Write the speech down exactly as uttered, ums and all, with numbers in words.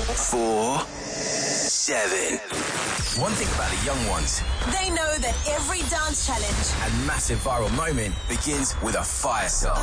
Four, seven. One thing about the young ones, They know that every dance challenge and massive viral moment begins with a fire song.